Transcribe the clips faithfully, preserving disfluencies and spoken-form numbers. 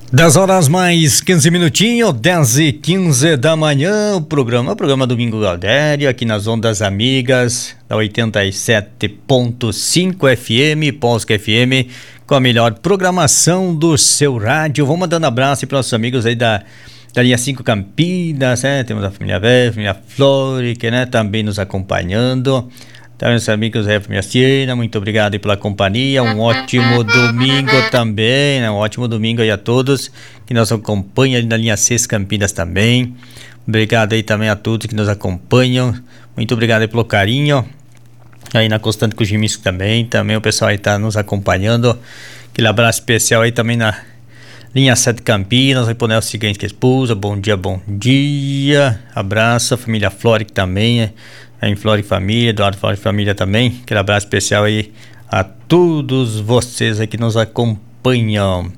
dez horas mais quinze minutinhos, dez e quinze da manhã, o programa, o programa Domingo Galdério, aqui nas Ondas Amigas, da oitenta e sete ponto cinco F M, Polska F M, com a melhor programação do seu rádio. Vamos mandando abraço para os amigos aí da, da linha cinco Campinas, né? Temos a família Vé, a família Floric, né? Também nos acompanhando. Então, meus amigos aí, família Siena, muito obrigado aí pela companhia, um ótimo domingo também, né? Um ótimo domingo aí a todos que nos acompanham ali na linha seis Campinas também. Obrigado aí também a todos que nos acompanham, muito obrigado aí pelo carinho, aí na Constante Kujiminski também, também o pessoal aí tá nos acompanhando, aquele abraço especial aí também na linha sete Campinas, aí por o seguinte que esposa, bom dia, bom dia, abraço, a família Floric também, é. Em Flora e Família, Eduardo Flora e Família também. Aquele abraço especial aí a todos vocês aí que nos acompanham.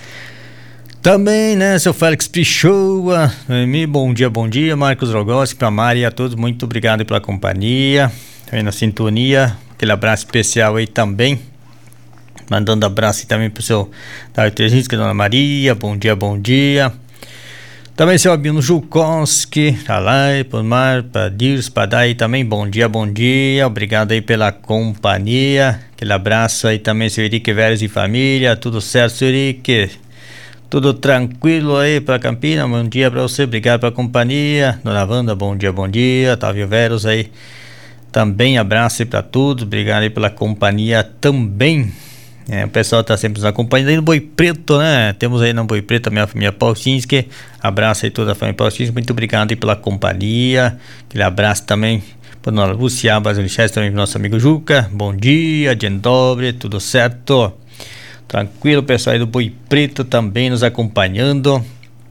Também, né, seu Félix Pichoa, bom dia, bom dia, Marcos Rogoski, pra Mari e a todos, muito obrigado pela companhia, aí na sintonia, aquele abraço especial aí também. Mandando abraço aí também pro seu David Terzinski, Dona Maria, bom dia, bom dia. Também seu Abino Julkowski, tá lá, por Mar, para Dirce, para Dai também, bom dia, bom dia, obrigado aí pela companhia, aquele abraço aí também, seu Eric Veres e família, tudo certo, seu Eric, tudo tranquilo aí pra Campinas, bom dia pra você, obrigado pela companhia, Dona Wanda, bom dia, bom dia, Otávio Veros aí, também abraço aí pra todos, obrigado aí pela companhia também. É, o pessoal tá sempre nos acompanhando aí no Boi Preto, né? Temos aí no Boi Preto também a família Paulinski. Abraço aí toda a família Paulinski. Muito obrigado aí pela companhia. Aquele abraço também para nós, Lucia Basilichés, também pro nosso amigo Juca. Bom dia, dzień dobry, tudo certo? Tranquilo, pessoal aí do Boi Preto também nos acompanhando.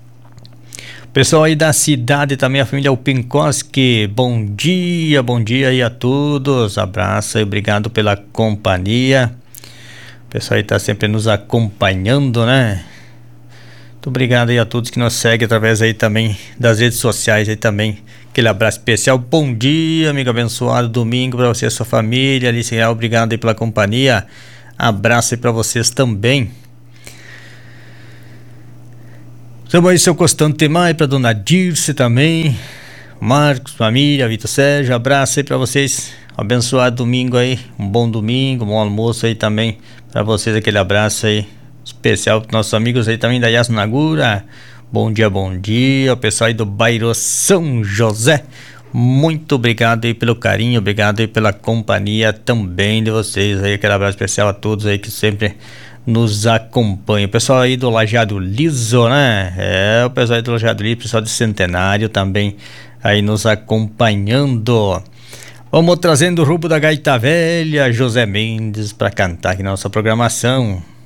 Pessoal aí da cidade também, a família Upinkoski. Bom dia, bom dia aí a todos. Abraço aí, obrigado pela companhia. O pessoal aí tá sempre nos acompanhando, né? Muito obrigado aí a todos que nos seguem através aí também das redes sociais aí também. Aquele abraço especial. Bom dia, amigo abençoado. Domingo pra você e a sua família. Alice Real, obrigado aí pela companhia. Abraço aí pra vocês também. Estamos aí, seu Constante Mai, pra Dona Dirce também. Marcos, família, Vitor Sérgio. Abraço aí pra vocês. Abençoado domingo aí. Um bom domingo, um bom almoço aí também. Pra vocês, aquele abraço aí especial para nossos amigos aí também da Yasnagura. Bom dia, bom dia, o pessoal aí do bairro São José. Muito obrigado aí pelo carinho, obrigado aí pela companhia também de vocês aí. Aquele abraço especial a todos aí que sempre nos acompanham. O pessoal aí do Lajeado Liso, né? É, o pessoal aí do Lajeado Liso, o pessoal de Centenário também aí nos acompanhando. Vamos trazendo o rubo da gaita velha, José Mendes, para cantar aqui na nossa programação.